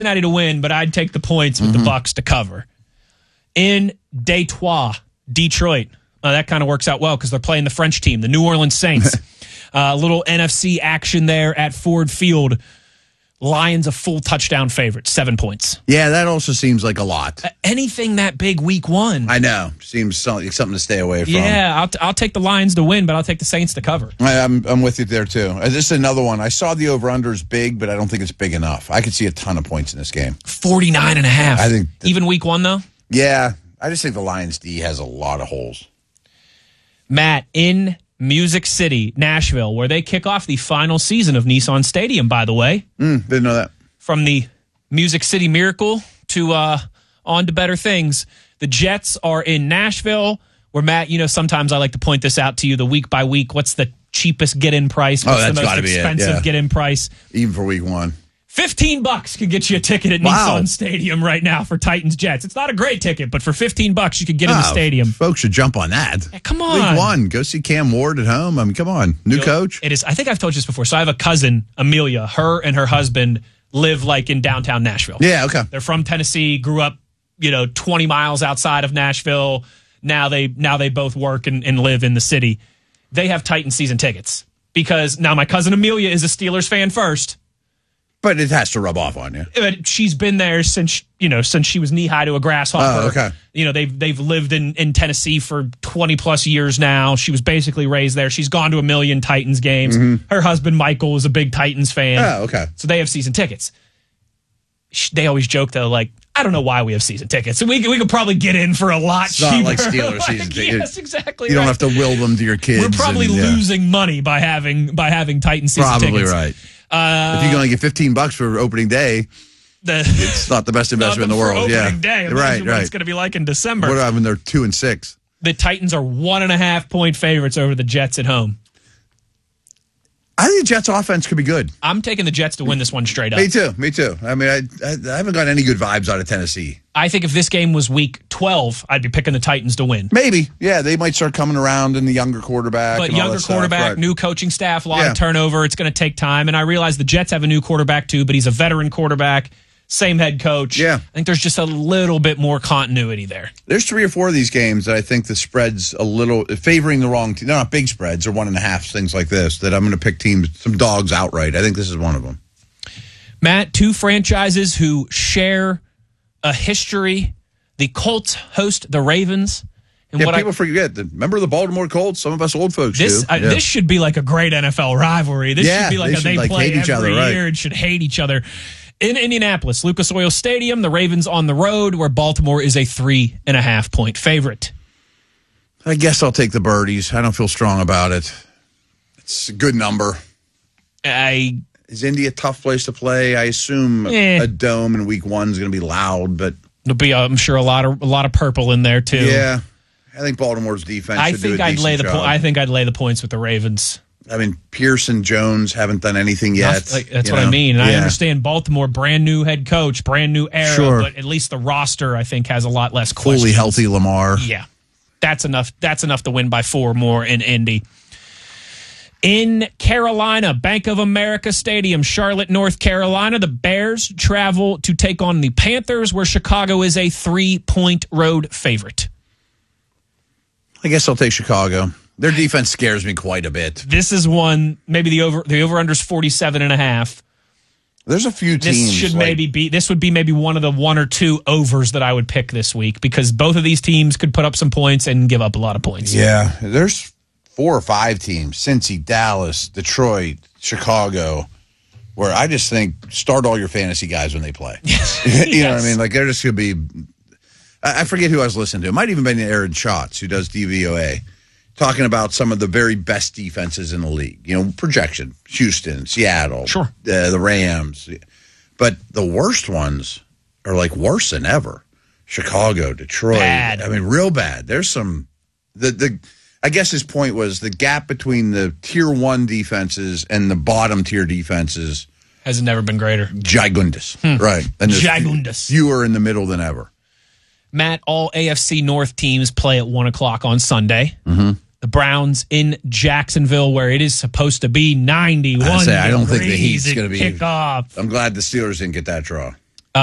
Cincinnati to win, but I'd take the points with the Bucs to cover. In Detroit, that kind of works out well because they're playing the French team, the New Orleans Saints. A little NFC action there at Ford Field. Lions a full touchdown favorite, 7 points. Yeah, that also seems like a lot. Anything that big week one. I know. Seems something to stay away from. Yeah, I'll take the Lions to win, but I'll take the Saints to cover. I'm with you there, too. This is another one. I saw the over-under is big, but I don't think it's big enough. I could see a ton of points in this game. 49.5. I think even week one, though? Yeah. I just think the Lions D has a lot of holes. Matt, in Music City, Nashville, where they kick off the final season of Nissan Stadium, by the way. Didn't know that. From the Music City Miracle to on to better things. The Jets are in Nashville, where, Matt, sometimes I like to point this out to you, the week by week. What's the cheapest get-in price? What's that's the most expensive get-in price? Even for week one. $15 could get you a ticket at Nissan Stadium right now for Titans Jets. It's not a great ticket, but for $15 you could get in the stadium. Folks should jump on that. Yeah, come on. Week one, go see Cam Ward at home. I mean, come on. New coach. It is. I think I've told you this before. So I have a cousin, Amelia. Her and her husband live in downtown Nashville. Yeah, okay. They're from Tennessee, grew up, 20 miles outside of Nashville. Now they both work and live in the city. They have Titan season tickets because now my cousin Amelia is a Steelers fan first. But it has to rub off on you. But she's been there since she was knee high to a grasshopper. Oh, okay. They've lived in Tennessee for 20 plus years now. She was basically raised there. She's gone to a million Titans games. Her husband Michael is a big Titans fan. Oh, okay. So they have season tickets. They always joke though, I don't know why we have season tickets. We could probably get in for a lot cheaper. Not like Steelers season tickets. Yes, exactly. You don't have to will them to your kids. We're probably losing money by having Titan season tickets. Probably right. If you can only get $15 for opening day, it's not the best investment in the world. Opening day. Imagine what it's going to be like in December. What about when they're 2-6? The Titans are 1.5 point favorites over the Jets at home. I think the Jets' offense could be good. I'm taking the Jets to win this one straight up. Me too. I mean, I haven't got any good vibes out of Tennessee. I think if this game was week 12, I'd be picking the Titans to win. Maybe. Yeah, they might start coming around in the younger quarterback. But younger quarterback, new coaching staff, a lot of turnover. It's going to take time. And I realize the Jets have a new quarterback too, but he's a veteran quarterback. Same head coach. Yeah. I think there's just a little bit more continuity there. There's 3 or 4 of these games that I think the spread's a little favoring the wrong team. They're not big spreads or 1.5, things like this, that I'm going to pick some dogs outright. I think this is one of them. Matt, 2 franchises who share a history. The Colts host the Ravens. And people forget. Remember the Baltimore Colts? Some of us old folks do. This should be like a great NFL rivalry. This should be like they play each every other, year and should hate each other. In Indianapolis, Lucas Oil Stadium, the Ravens on the road, where Baltimore is a 3.5 point favorite. I guess I'll take the Birdies. I don't feel strong about it. It's a good number. Is Indy a tough place to play? I assume a dome in week 1 is going to be loud, but there'll be, I'm sure, a lot of purple in there too. Yeah, I think Baltimore's defense. I think I'd lay the points with the Ravens. I mean, Pierce and Jones haven't done anything yet. That's what I mean. And I understand Baltimore, brand new head coach, brand new era, but at least the roster, I think, has a lot less questions. Fully healthy Lamar. Yeah. That's enough to win by 4 more in Indy. In Carolina, Bank of America Stadium, Charlotte, North Carolina, the Bears travel to take on the Panthers, where Chicago is a 3-point road favorite. I guess I'll take Chicago. Their defense scares me quite a bit. This is one, maybe the over-under is 47.5. There's a few teams. This would be maybe one of the 1 or 2 overs that I would pick this week, because both of these teams could put up some points and give up a lot of points. Yeah, there's 4 or 5 teams, Cincy, Dallas, Detroit, Chicago, where I just think start all your fantasy guys when they play. You know what I mean? Like, there just could be, I forget who I was listening to. It might even been Aaron Schatz, who does DVOA, talking about some of the very best defenses in the league. Projection, Houston, Seattle, the Rams. But the worst ones are worse than ever. Chicago, Detroit. Bad. I mean, real bad. There's some, I guess his point was the gap between the tier 1 defenses and the bottom tier defenses has never been greater. Gigundous. Right. And Gigundous. Fewer in the middle than ever. Matt, all AFC North teams play at 1 o'clock on Sunday. Mm-hmm. The Browns in Jacksonville, where it is supposed to be 91 I don't think the Heat's going to be kickoff. I'm glad the Steelers didn't get that draw.